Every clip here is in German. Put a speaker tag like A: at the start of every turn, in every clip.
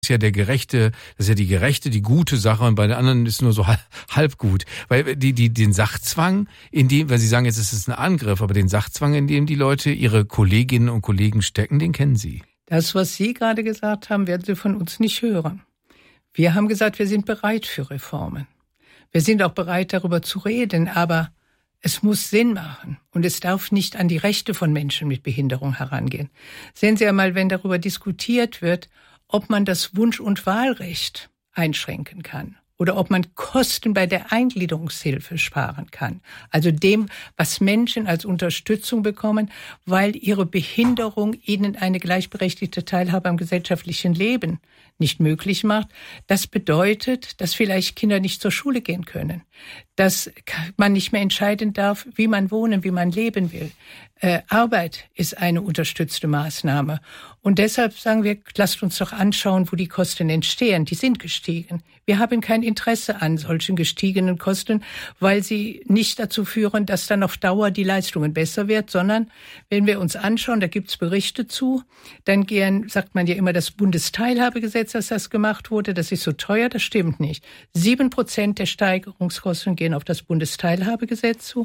A: ist ja das ist ja die gute Sache und bei den anderen ist nur so halb gut. Weil den Sachzwang, weil Sie sagen, jetzt ist es ein Angriff, aber den Sachzwang, in dem die Leute ihre Kolleginnen und Kollegen stecken, den kennen Sie.
B: Das, was Sie gerade gesagt haben, werden Sie von uns nicht hören. Wir haben gesagt, wir sind bereit für Reformen. Wir sind auch bereit, darüber zu reden, aber es muss Sinn machen und es darf nicht an die Rechte von Menschen mit Behinderung herangehen. Sehen Sie einmal, wenn darüber diskutiert wird, ob man das Wunsch- und Wahlrecht einschränken kann oder ob man Kosten bei der Eingliederungshilfe sparen kann. Also dem, was Menschen als Unterstützung bekommen, weil ihre Behinderung ihnen eine gleichberechtigte Teilhabe am gesellschaftlichen Leben nicht möglich macht. Das bedeutet, dass vielleicht Kinder nicht zur Schule gehen können, dass man nicht mehr entscheiden darf, wie man wohnen, wie man leben will. Arbeit ist eine unterstützte Maßnahme. Und deshalb sagen wir, lasst uns doch anschauen, wo die Kosten entstehen. Die sind gestiegen. Wir haben kein Interesse an solchen gestiegenen Kosten, weil sie nicht dazu führen, dass dann auf Dauer die Leistungen besser wird, sondern wenn wir uns anschauen, da gibt's Berichte zu, dann sagt man ja immer, das Bundesteilhabegesetz, dass das gemacht wurde, das ist so teuer, das stimmt nicht. 7% der Steigerungskosten gehen auf das Bundesteilhabegesetz zu,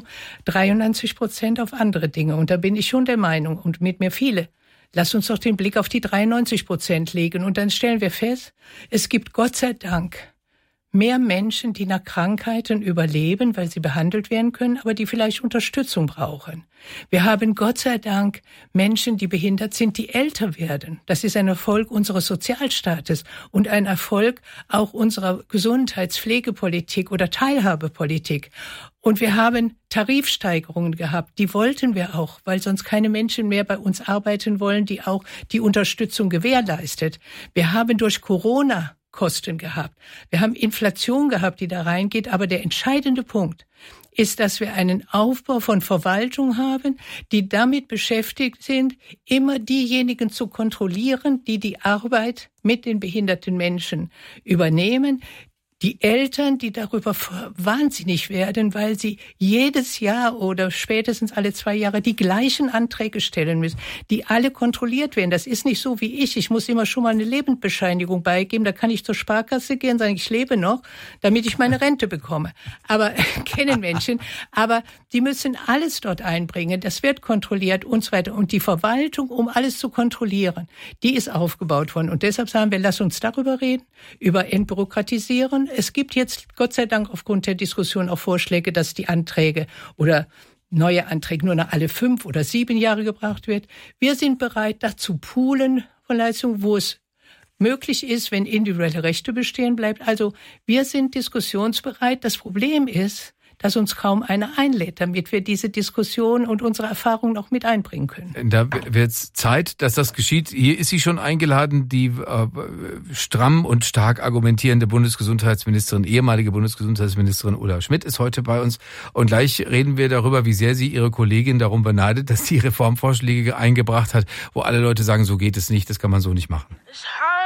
B: 93% auf andere Dinge. Und da bin ich schon der Meinung, und mit mir viele, lass uns doch den Blick auf die 93% legen. Und dann stellen wir fest, es gibt Gott sei Dank mehr Menschen, die nach Krankheiten überleben, weil sie behandelt werden können, aber die vielleicht Unterstützung brauchen. Wir haben Gott sei Dank Menschen, die behindert sind, die älter werden. Das ist ein Erfolg unseres Sozialstaates und ein Erfolg auch unserer Gesundheitspflegepolitik oder Teilhabepolitik. Und wir haben Tarifsteigerungen gehabt, die wollten wir auch, weil sonst keine Menschen mehr bei uns arbeiten wollen, die auch die Unterstützung gewährleistet. Wir haben durch Corona Kosten gehabt. Wir haben Inflation gehabt, die da reingeht, aber der entscheidende Punkt ist, dass wir einen Aufbau von Verwaltung haben, die damit beschäftigt sind, immer diejenigen zu kontrollieren, die die Arbeit mit den behinderten Menschen übernehmen. Die Eltern, die darüber wahnsinnig werden, weil sie jedes Jahr oder spätestens alle 2 Jahre die gleichen Anträge stellen müssen, die alle kontrolliert werden. Das ist nicht so wie ich. Ich muss immer schon mal eine Lebensbescheinigung beigeben. Da kann ich zur Sparkasse gehen und sagen, ich lebe noch, damit ich meine Rente bekomme. Aber kennen Menschen. Aber die müssen alles dort einbringen. Das wird kontrolliert und so weiter. Und die Verwaltung, um alles zu kontrollieren, die ist aufgebaut worden. Und deshalb sagen wir, lass uns darüber reden, über Entbürokratisieren. Es gibt jetzt, Gott sei Dank, aufgrund der Diskussion auch Vorschläge, dass die Anträge oder neue Anträge nur noch alle 5 oder 7 Jahre gebracht wird. Wir sind bereit, dazu poolen von Leistungen, wo es möglich ist, wenn individuelle Rechte bestehen bleibt. Also wir sind diskussionsbereit. Das Problem ist, dass uns kaum einer einlädt, damit wir diese Diskussion und unsere Erfahrungen noch mit einbringen können.
A: Da wird es Zeit, dass das geschieht. Hier ist sie schon eingeladen, die stramm und stark argumentierende Bundesgesundheitsministerin, ehemalige Bundesgesundheitsministerin Ulla Schmidt ist heute bei uns. Und gleich reden wir darüber, wie sehr sie ihre Kollegin darum beneidet, dass sie Reformvorschläge eingebracht hat, wo alle Leute sagen, so geht es nicht, das kann man so nicht machen.